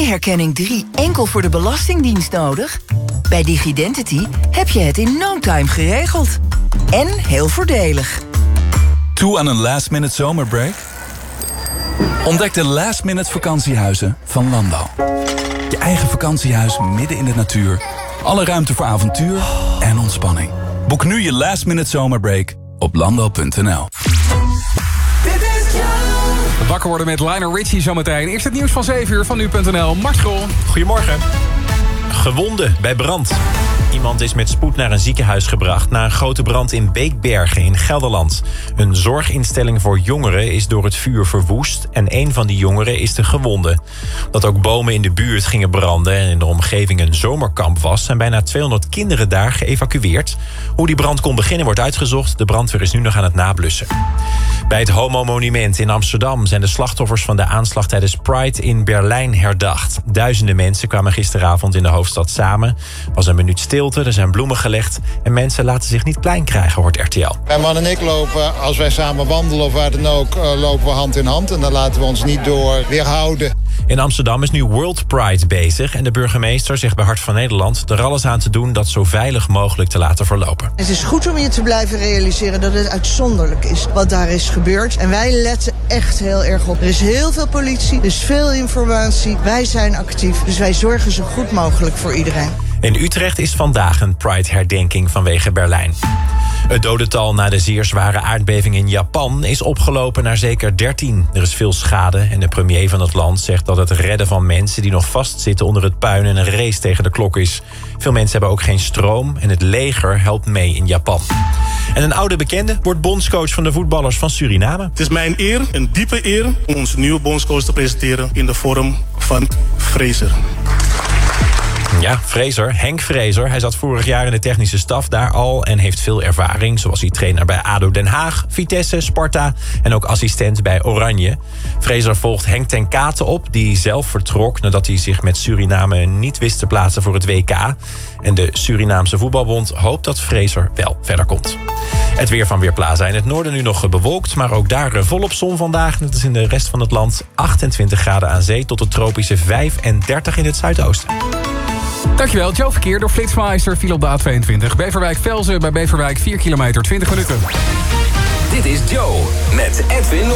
EU-herkenning 3 enkel voor de Belastingdienst nodig? Bij Digidentity heb je het in no time geregeld. En heel voordelig. Toe aan een last-minute zomerbreak? Ontdek de last-minute vakantiehuizen van Landal. Je eigen vakantiehuis midden in de natuur. Alle ruimte voor avontuur en ontspanning. Boek nu je last-minute zomerbreak op landal.nl. Wakker worden met Lionel Richie zometeen. Eerst het nieuws van 7 uur van nu.nl. Mart Grol. Goedemorgen. Gewonden bij brand. Iemand is met spoed naar een ziekenhuis gebracht na een grote brand in Beekbergen in Gelderland. Een zorginstelling voor jongeren is door het vuur verwoest en een van die jongeren is de gewonde. Dat ook bomen in de buurt gingen branden en in de omgeving een zomerkamp was, zijn bijna 200 kinderen daar geëvacueerd. Hoe die brand kon beginnen wordt uitgezocht. De brandweer is nu nog aan het nablussen. Bij het Homo-monument in Amsterdam zijn de slachtoffers van de aanslag tijdens Pride in Berlijn herdacht. Duizenden mensen kwamen gisteravond in de hoofdstad samen. Er was een minuut stilte, er zijn bloemen gelegd en mensen laten zich niet klein krijgen, hoort RTL. Mijn man en ik lopen, als wij samen wandelen of waar dan ook, lopen we hand in hand. En daar laten we ons niet door weerhouden. In Amsterdam is nu World Pride bezig en de burgemeester zegt bij Hart van Nederland er alles aan te doen dat zo veilig mogelijk te laten verlopen. Het is goed om je te blijven realiseren dat het uitzonderlijk is wat daar is gebeurd. En wij letten echt heel erg op. Er is heel veel politie, er is veel informatie. Wij zijn actief, dus wij zorgen zo goed mogelijk voor iedereen. In Utrecht is vandaag een Pride-herdenking vanwege Berlijn. Het dodental na de zeer zware aardbeving in Japan is opgelopen naar zeker 13. Er is veel schade en de premier van het land zegt dat het redden van mensen die nog vastzitten onder het puin een race tegen de klok is. Veel mensen hebben ook geen stroom en het leger helpt mee in Japan. En een oude bekende wordt bondscoach van de voetballers van Suriname. Het is mijn eer, een diepe eer, om onze nieuwe bondscoach te presenteren in de vorm van Fraser. Ja, Fraser, Henk Fraser. Hij zat vorig jaar in de technische staf daar al en heeft veel ervaring. Zoals hij trainer bij ADO Den Haag, Vitesse, Sparta en ook assistent bij Oranje. Fraser volgt Henk ten Katen op, die zelf vertrok nadat hij zich met Suriname niet wist te plaatsen voor het WK. En de Surinaamse voetbalbond hoopt dat Fraser wel verder komt. Het weer van Weerplaza. In het noorden nu nog bewolkt, maar ook daar volop zon vandaag. Net als in de rest van het land. 28 graden aan zee tot de tropische 35 in het zuidoosten. Dankjewel, Joe Verkeer door Flitsmeister viel op de A22. Beverwijk-Velzen bij Beverwijk 4 kilometer, 20 minuten. Dit is Joe met Edwin